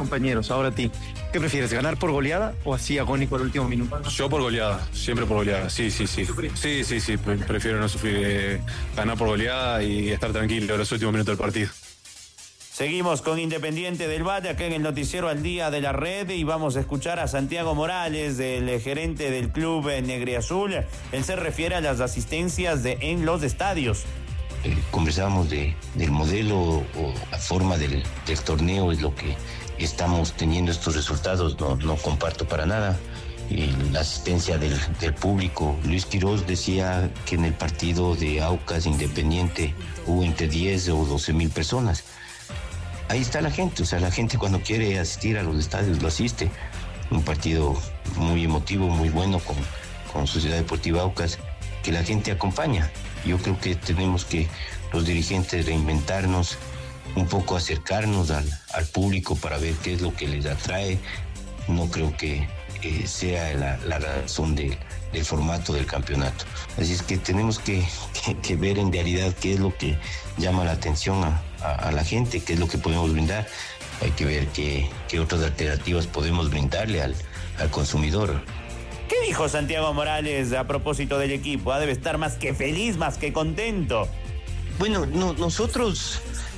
compañeros, ahora a ti. ¿Qué prefieres, ganar por goleada o así agónico al último minuto? Yo por goleada, siempre por goleada, sí. Sí, prefiero no sufrir, ganar por goleada y estar tranquilo en los últimos minutos del partido. Seguimos con Independiente del Valle, acá en el noticiero Al Día de la Red, y vamos a escuchar a Santiago Morales, el gerente del club Negriazul. Él se refiere a las asistencias en los estadios. Conversábamos del modelo o la forma del torneo, es lo que estamos teniendo estos resultados, no comparto para nada. La asistencia del público. Luis Quiroz decía que en el partido de Aucas Independiente hubo entre 10 o 12,000 personas. Ahí está la gente, o sea, la gente cuando quiere asistir a los estadios lo asiste. Un partido muy emotivo, muy bueno con Sociedad Deportiva Aucas, que la gente acompaña. Yo creo que tenemos que los dirigentes reinventarnos, un poco acercarnos al público para ver qué es lo que les atrae. No creo que sea la razón del formato del campeonato. Así es que tenemos que ver en realidad qué es lo que llama la atención a la gente, qué es lo que podemos brindar. Hay que ver qué otras alternativas podemos brindarle al consumidor. ¿Qué dijo Santiago Morales a propósito del equipo? Debe estar más que feliz, más que contento. Bueno, nosotros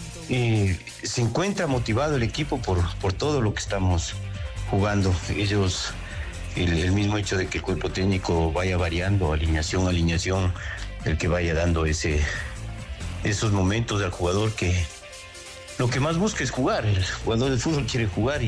se encuentra motivado el equipo por todo lo que estamos jugando. Ellos, el mismo hecho de que el cuerpo técnico vaya variando, alineación, el que vaya dando esos momentos al jugador que lo que más busca es jugar. El jugador de fútbol quiere jugar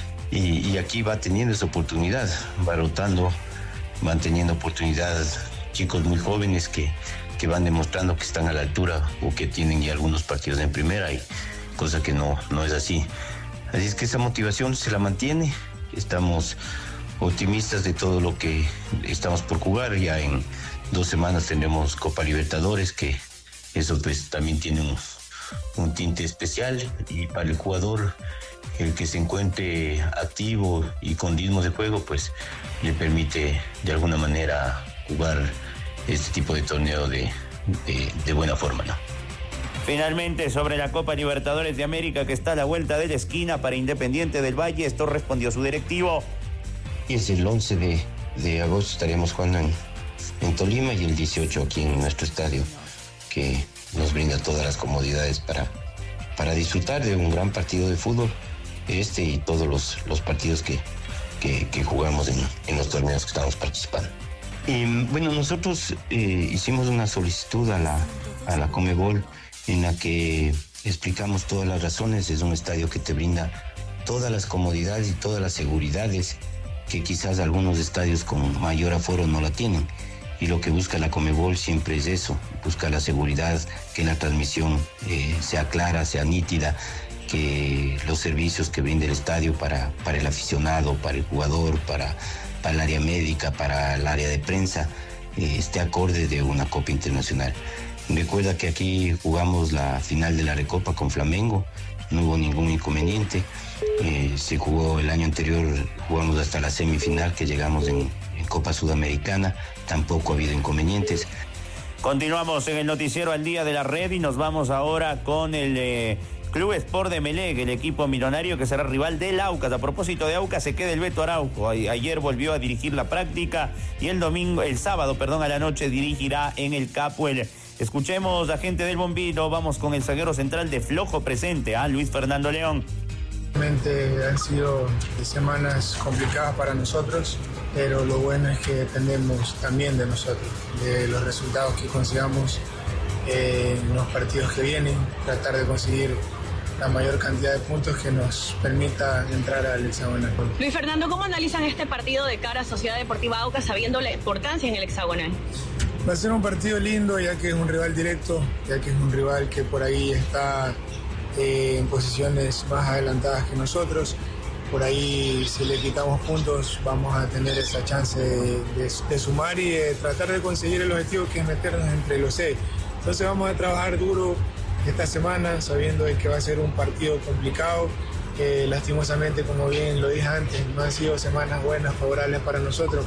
y aquí va teniendo esa oportunidad, va rotando, van teniendo oportunidades chicos muy jóvenes que van demostrando que están a la altura o que tienen ya algunos partidos en primera, y cosa que no es así. Así es que esa motivación se la mantiene. Estamos optimistas de todo lo que estamos por jugar. Ya en 2 semanas tendremos Copa Libertadores, que eso pues también tiene un tinte especial, y para el jugador, el que se encuentre activo y con ritmo de juego, pues le permite de alguna manera jugar este tipo de torneo de buena forma, ¿no? Finalmente, sobre la Copa Libertadores de América, que está a la vuelta de la esquina para Independiente del Valle, esto respondió su directivo. Y es el 11 de agosto estaremos jugando en Tolima, y el 18 aquí en nuestro estadio, que nos brinda todas las comodidades para disfrutar de un gran partido de fútbol, y todos los partidos que jugamos en los torneos que estamos participando. Y bueno, nosotros hicimos una solicitud a la Conmebol en la que explicamos todas las razones. Es un estadio que te brinda todas las comodidades y todas las seguridades que quizás algunos estadios con mayor aforo no la tienen. Y lo que busca la Conmebol siempre es eso, busca la seguridad, que la transmisión sea clara, sea nítida, que los servicios que brinda el estadio para el aficionado, para el jugador, para el área médica, para el área de prensa, esté acorde de una Copa Internacional. Recuerda que aquí jugamos la final de la Recopa con Flamengo, no hubo ningún inconveniente. Se jugó el año anterior, jugamos hasta la semifinal que llegamos en Copa Sudamericana, tampoco ha habido inconvenientes. Continuamos en el noticiero Al Día de la Red y nos vamos ahora con el Club Sport de Emelec, el equipo millonario que será rival del Aucas. A propósito de Aucas, se queda el Beto Araujo. Ayer volvió a dirigir la práctica y el sábado a la noche dirigirá en el Capuel. Escuchemos a gente del Bombino. Vamos con el zaguero central de flojo presente, Luis Fernando León. Realmente han sido semanas complicadas para nosotros, pero lo bueno es que dependemos también de nosotros, de los resultados que consigamos en los partidos que vienen, tratar de conseguir la mayor cantidad de puntos que nos permita entrar al hexagonal. Luis Fernando, ¿cómo analizan este partido de cara a Sociedad Deportiva Aucas, sabiendo la importancia en el hexagonal? Va a ser un partido lindo, ya que es un rival directo, ya que es un rival que por ahí está en posiciones más adelantadas que nosotros. Por ahí, si le quitamos puntos, vamos a tener esa chance de sumar y de tratar de conseguir el objetivo, que es meternos entre los 6. Entonces vamos a trabajar duro esta semana, sabiendo de que va a ser un partido complicado. Lastimosamente, como bien lo dije antes, no han sido semanas buenas, favorables para nosotros.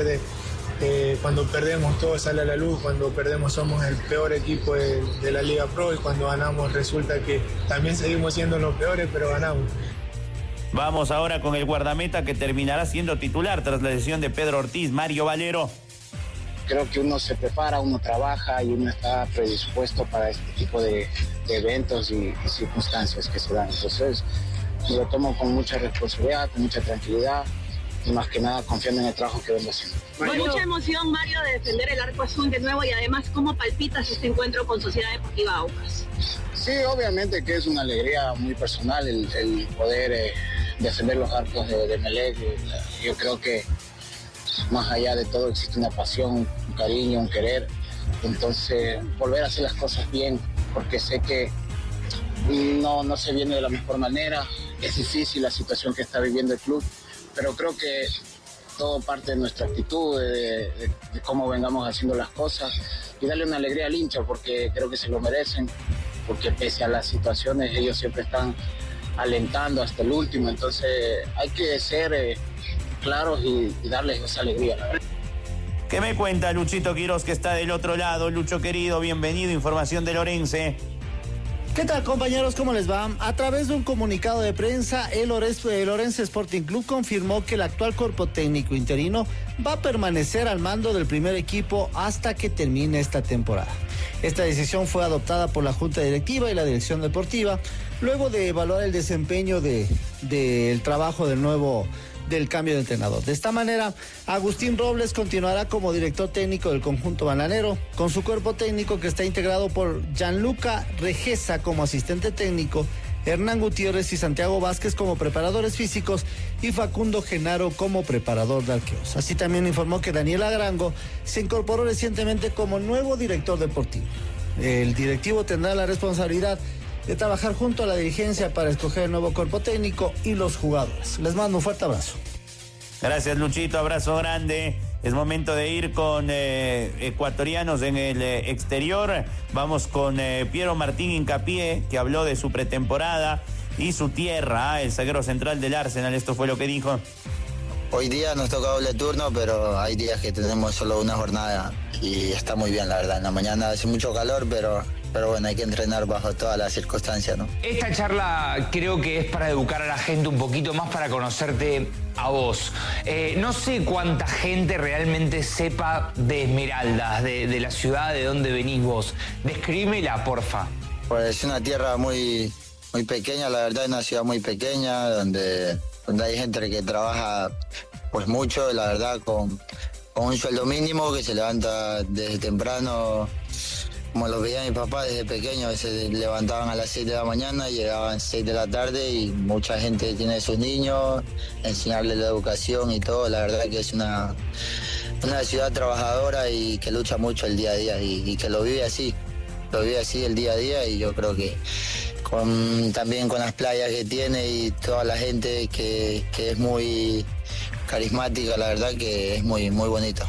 Cuando perdemos todo sale a la luz, cuando perdemos somos el peor equipo de la Liga Pro, y cuando ganamos resulta que también seguimos siendo los peores, pero ganamos. Vamos ahora con el guardameta que terminará siendo titular tras la lesión de Pedro Ortiz, Mario Valero. Creo que uno se prepara, uno trabaja y uno está predispuesto para este tipo de eventos y circunstancias que se dan. Entonces, lo tomo con mucha responsabilidad, con mucha tranquilidad y más que nada confiando en el trabajo que vengo haciendo. Mucha emoción, Mario, de defender el arco azul de nuevo y además, ¿cómo palpitas este encuentro con Sociedad Deportiva Aucas? Sí, obviamente que es una alegría muy personal el poder defender los arcos de Emelec. Yo creo que más allá de todo existe una pasión, un cariño, un querer. Entonces, volver a hacer las cosas bien, porque sé que no se viene de la mejor manera. Es difícil la situación que está viviendo el club, pero creo que todo parte de nuestra actitud, de cómo vengamos haciendo las cosas y darle una alegría al hincha, porque creo que se lo merecen, porque pese a las situaciones ellos siempre están alentando hasta el último. Entonces hay que ser claros y darles esa alegría. ¿Qué me cuenta Luchito Quiroz, que está del otro lado? Lucho querido, bienvenido, información de Orense. ¿Qué tal, compañeros? ¿Cómo les va? A través de un comunicado de prensa, el Orense Sporting Club confirmó que el actual cuerpo técnico interino va a permanecer al mando del primer equipo hasta que termine esta temporada. Esta decisión fue adoptada por la Junta Directiva y la Dirección Deportiva, luego de evaluar el desempeño del trabajo del cambio de entrenador. De esta manera, Agustín Robles continuará como director técnico del conjunto bananero, con su cuerpo técnico que está integrado por Gianluca Regesa como asistente técnico, Hernán Gutiérrez y Santiago Vázquez como preparadores físicos y Facundo Genaro como preparador de arqueros. Así también informó que Daniel Agrango se incorporó recientemente como nuevo director deportivo. El directivo tendrá la responsabilidad de trabajar junto a la dirigencia para escoger el nuevo cuerpo técnico y los jugadores. Les mando un fuerte abrazo. Gracias, Luchito, abrazo grande. Es momento de ir con ecuatorianos en el exterior. Vamos con Piero Martín Hincapié, que habló de su pretemporada y su tierra, el zaguero central del Arsenal. Esto fue lo que dijo. Hoy día nos toca doble turno, pero hay días que tenemos solo una jornada y está muy bien, la verdad. En la mañana hace mucho calor, pero bueno, hay que entrenar bajo todas las circunstancias, ¿no? Esta charla creo que es para educar a la gente un poquito más, para conocerte a vos. No sé cuánta gente realmente sepa de Esmeraldas, de la ciudad de donde venís vos. Descríbemela, porfa. Pues es una tierra muy, muy pequeña, la verdad, es una ciudad muy pequeña, donde hay gente que trabaja pues mucho, la verdad, con un sueldo mínimo, que se levanta desde temprano. Como lo veía mi papá desde pequeño, se levantaban a las 6 de la mañana, llegaban 6 de la tarde y mucha gente tiene sus niños, enseñarles la educación y todo. La verdad que es una ciudad trabajadora y que lucha mucho el día a día y que lo vive así el día a día, y yo creo que también con las playas que tiene y toda la gente que es muy carismática, la verdad que es muy, muy bonito.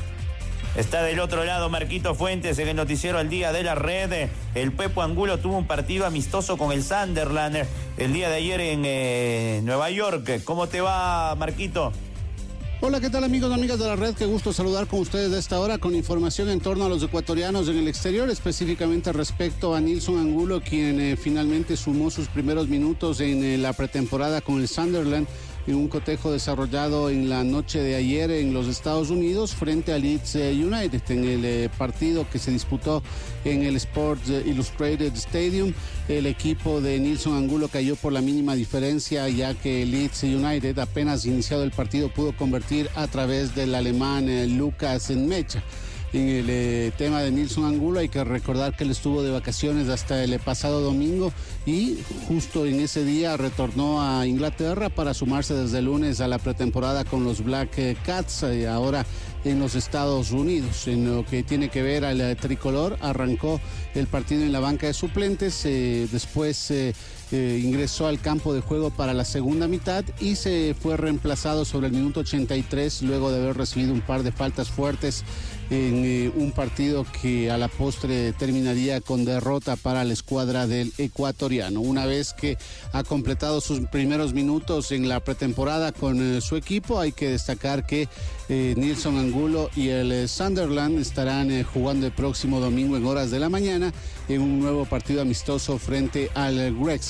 Está del otro lado Marquito Fuentes en el noticiero Al Día de la Red. El Pepo Angulo tuvo un partido amistoso con el Sunderland el día de ayer en Nueva York. ¿Cómo te va, Marquito? Hola, ¿qué tal, amigos y amigas de la red? Qué gusto saludar con ustedes de esta hora con información en torno a los ecuatorianos en el exterior, específicamente respecto a Nilson Angulo, quien finalmente sumó sus primeros minutos en la pretemporada con el Sunderland, en un cotejo desarrollado en la noche de ayer en los Estados Unidos frente a Leeds United, en el partido que se disputó en el Sports Illustrated Stadium. El equipo de Nilson Angulo cayó por la mínima diferencia, ya que Leeds United, apenas iniciado el partido, pudo convertir a través del alemán Lucas Mecha. En el tema de Nilson Angulo hay que recordar que él estuvo de vacaciones hasta el pasado domingo y justo en ese día retornó a Inglaterra para sumarse desde el lunes a la pretemporada con los Black Cats, ahora en los Estados Unidos. En lo que tiene que ver al tricolor, arrancó el partido en la banca de suplentes, después ingresó al campo de juego para la segunda mitad y se fue reemplazado sobre el minuto 83 luego de haber recibido un par de faltas fuertes en un partido que a la postre terminaría con derrota para la escuadra del ecuatoriano. Una vez que ha completado sus primeros minutos en la pretemporada con su equipo, hay que destacar que Nilson Angulo y el Sunderland estarán jugando el próximo domingo en horas de la mañana en un nuevo partido amistoso frente al Wrexham.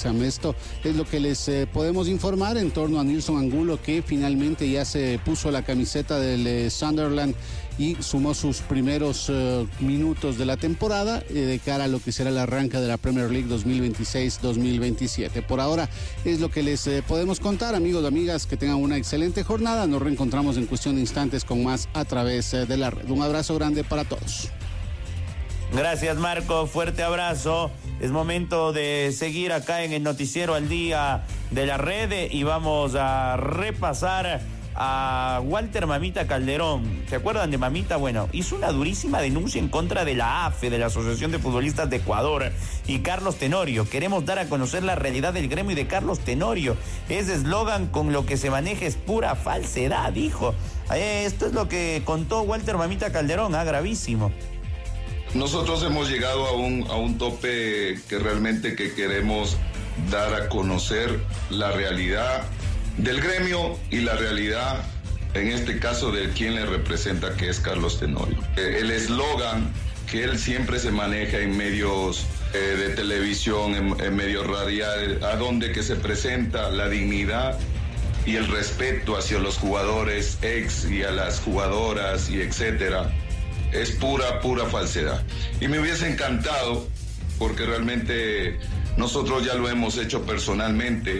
West Ham. Esto es lo que les podemos informar en torno a Nilson Angulo, que finalmente ya se puso la camiseta del Sunderland y sumó sus primeros minutos de la temporada de cara a lo que será el arranque de la Premier League 2026-2027. Por ahora es lo que les podemos contar, amigos y amigas, que tengan una excelente jornada. Nos reencontramos en cuestión de instantes con más a través de la red. Un abrazo grande para todos. Gracias, Marco, fuerte abrazo. Es momento de seguir acá en el noticiero al día de la red y vamos a repasar a Walter Mamita Calderón. ¿Se acuerdan de Mamita? Bueno, hizo una durísima denuncia en contra de la AFE, de la Asociación de Futbolistas de Ecuador, y Carlos Tenorio. Queremos dar a conocer la realidad del gremio y de Carlos Tenorio. Ese eslogan con lo que se maneja es pura falsedad, dijo. Esto es lo que contó Walter Mamita Calderón, gravísimo. Nosotros hemos llegado a un tope que realmente que queremos dar a conocer la realidad del gremio y la realidad, en este caso, de quien le representa, que es Carlos Tenorio. El eslogan que él siempre se maneja en medios de televisión, en medios radiales, a donde que se presenta la dignidad y el respeto hacia los jugadores ex y a las jugadoras y etcétera, es pura falsedad. Y me hubiese encantado, porque realmente nosotros ya lo hemos hecho personalmente,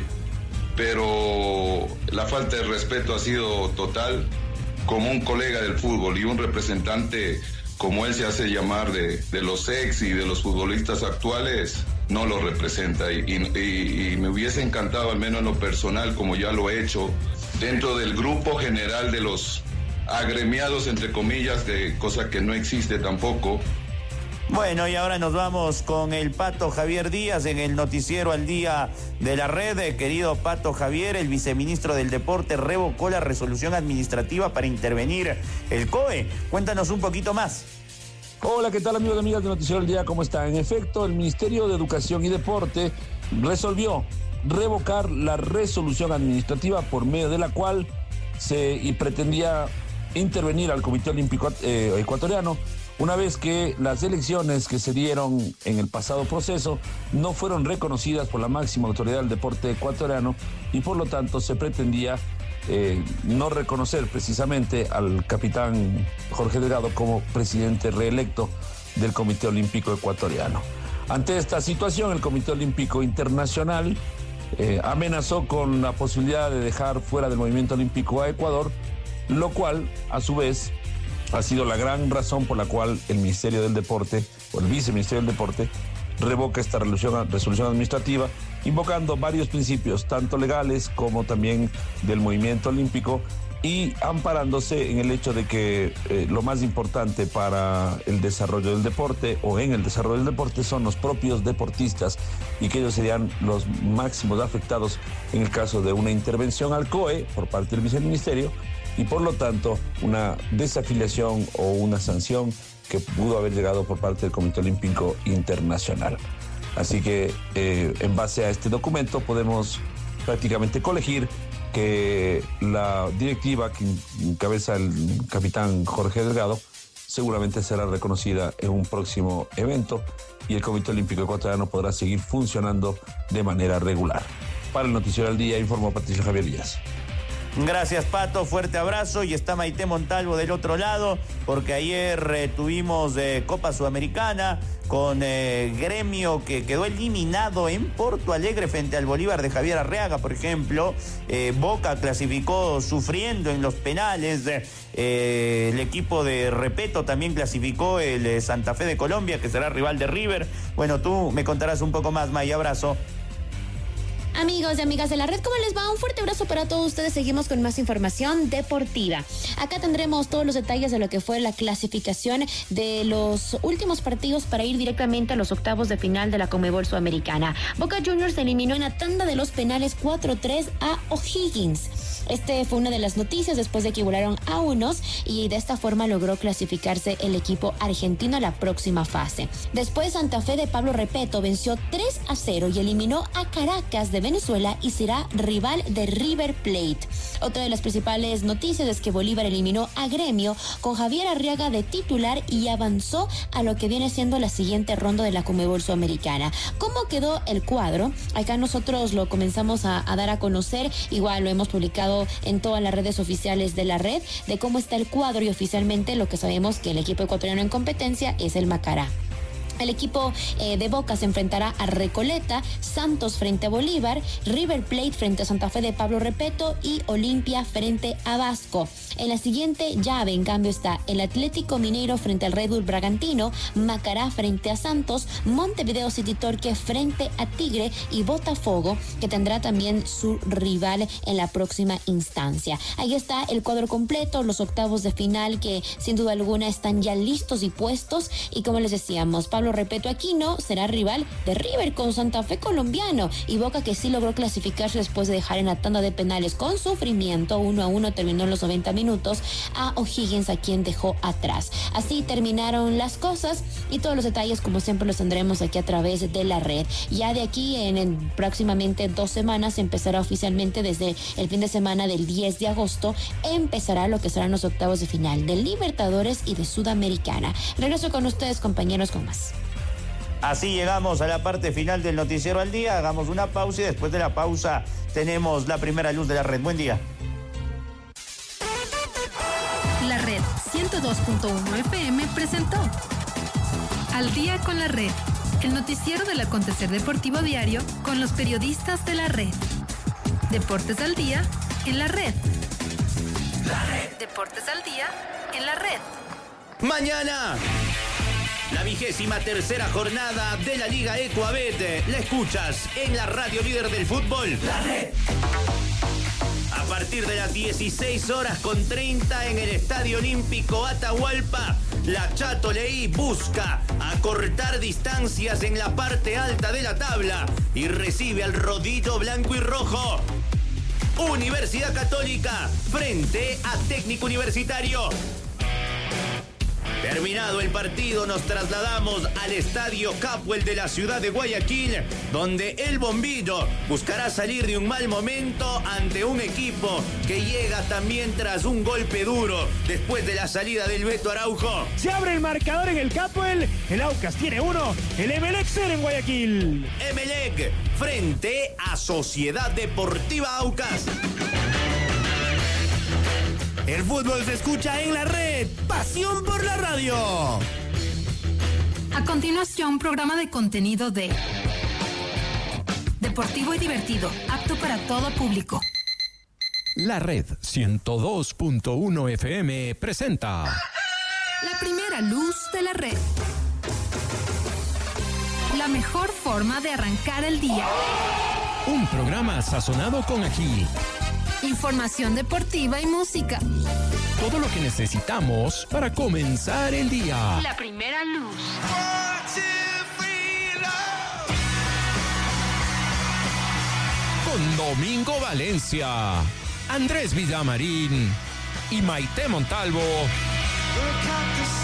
pero la falta de respeto ha sido total. Como un colega del fútbol y un representante, como él se hace llamar, de los ex y de los futbolistas actuales, no lo representa. Y me hubiese encantado, al menos en lo personal, como ya lo he hecho, dentro del grupo general de los agremiados, entre comillas, de cosa que no existe tampoco. Bueno, y ahora nos vamos con el Pato Javier Díaz en el noticiero al día de la red. Querido Pato Javier, el viceministro del Deporte revocó la resolución administrativa para intervenir el COE. Cuéntanos un poquito más. Hola, ¿qué tal, amigos y amigas de Noticiero del Día? ¿Cómo están? En efecto, el Ministerio de Educación y Deporte resolvió revocar la resolución administrativa por medio de la cual se pretendía intervenir al Comité Olímpico Ecuatoriano, una vez que las elecciones que se dieron en el pasado proceso no fueron reconocidas por la máxima autoridad del deporte ecuatoriano y por lo tanto se pretendía no reconocer precisamente al capitán Jorge Delgado como presidente reelecto del Comité Olímpico Ecuatoriano. Ante esta situación, el Comité Olímpico Internacional amenazó con la posibilidad de dejar fuera del movimiento olímpico a Ecuador, lo cual, a su vez, ha sido la gran razón por la cual el Ministerio del Deporte, o el Viceministerio del Deporte, revoca esta resolución administrativa, invocando varios principios, tanto legales como también del movimiento olímpico, y amparándose en el hecho de que lo más importante para el desarrollo del deporte, o en el desarrollo del deporte, son los propios deportistas, y que ellos serían los máximos afectados en el caso de una intervención al COE por parte del Viceministerio, y por lo tanto una desafiliación o una sanción que pudo haber llegado por parte del Comité Olímpico Internacional. Así que en base a este documento podemos prácticamente colegir que la directiva que encabeza el capitán Jorge Delgado seguramente será reconocida en un próximo evento y el Comité Olímpico Ecuatoriano podrá seguir funcionando de manera regular. Para el Noticiero del Día informó Patricio Javier Díaz. Gracias, Pato, fuerte abrazo. Y está Maite Montalvo del otro lado, porque ayer tuvimos Copa Sudamericana con Gremio, que quedó eliminado en Porto Alegre frente al Bolívar de Javier Arreaga, por ejemplo. Boca clasificó sufriendo en los penales. El equipo de Repeto también clasificó, el Santa Fe de Colombia, que será rival de River. Bueno, tú me contarás un poco más, May. Abrazo. Amigos y amigas de la red, ¿cómo les va? Un fuerte abrazo para todos ustedes. Seguimos con más información deportiva. Acá tendremos todos los detalles de lo que fue la clasificación de los últimos partidos para ir directamente a los octavos de final de la Conmebol Sudamericana. Boca Juniors eliminó en la tanda de los penales 4-3 a O'Higgins. Este fue una de las noticias después de que igualaron a unos y de esta forma logró clasificarse el equipo argentino a la próxima fase. Después Santa Fe de Pablo Repeto venció 3-0 y eliminó a Caracas de Venezuela y será rival de River Plate. Otra de las principales noticias es que Bolívar eliminó a Gremio con Javier Arriaga de titular y avanzó a lo que viene siendo la siguiente ronda de la Conmebol Sudamericana. ¿Cómo quedó el cuadro? Acá nosotros lo comenzamos a dar a conocer, igual lo hemos publicado en todas las redes oficiales de la red, de cómo está el cuadro y oficialmente lo que sabemos que el equipo ecuatoriano en competencia es el Macará. El equipo de Boca se enfrentará a Recoleta, Santos frente a Bolívar, River Plate frente a Santa Fe de Pablo Repeto y Olimpia frente a Vasco. En la siguiente llave, en cambio, está el Atlético Mineiro frente al Red Bull Bragantino, Macará frente a Santos, Montevideo City Torque frente a Tigre y Botafogo, que tendrá también su rival en la próxima instancia. Ahí está el cuadro completo, los octavos de final que sin duda alguna están ya listos y puestos. Y como les decíamos, Pablo Repeto Aquino será rival de River con Santa Fe colombiano y Boca, que sí logró clasificarse después de dejar en la tanda de penales con sufrimiento 1-1, terminó en los 90 minutos a O'Higgins, a quien dejó atrás. Así terminaron las cosas y todos los detalles como siempre los tendremos aquí a través de la red. Ya de aquí en próximamente 2 semanas empezará oficialmente, desde el fin de semana del 10 de agosto empezará lo que serán los octavos de final de Libertadores y de Sudamericana. Regreso con ustedes, compañeros, con más. Así llegamos a la parte final del Noticiero al Día. Hagamos una pausa y después de la pausa tenemos la primera luz de la red. Buen día. La red 102.1 FM presentó Al Día con la Red, el noticiero del acontecer deportivo diario con los periodistas de la red. Deportes al día en la red. Deportes al día en la red. Mañana, la 23ª jornada de la Liga Ecuabet. La escuchas en la radio líder del fútbol, La Red. A partir de las 16:30 en el Estadio Olímpico Atahualpa, la Chato Leí busca acortar distancias en la parte alta de la tabla y recibe al rodillo blanco y rojo. Universidad Católica frente a Técnico Universitario. Terminado el partido, nos trasladamos al Estadio Capwell de la ciudad de Guayaquil, donde el Bombillo buscará salir de un mal momento ante un equipo que llega también tras un golpe duro después de la salida del Beto Araujo. Se abre el marcador en el Capwell, el Aucas tiene 1, el Emelec 0 en Guayaquil. Emelec frente a Sociedad Deportiva Aucas. El fútbol se escucha en la red. Pasión por la radio. A continuación, programa de contenido de deportivo y divertido, apto para todo público. La red 102.1 FM presenta La primera luz de la red. La mejor forma de arrancar el día. Un programa sazonado con ají. Información deportiva y música. Todo lo que necesitamos para comenzar el día. La primera luz. Con Domingo Valencia, Andrés Villamarín y Maite Montalvo.